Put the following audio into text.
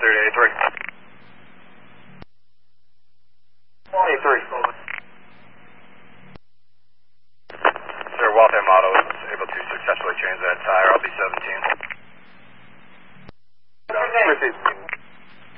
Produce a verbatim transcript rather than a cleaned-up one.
clear to A three. A three. Sir, Waltham Auto was able to successfully change that tire.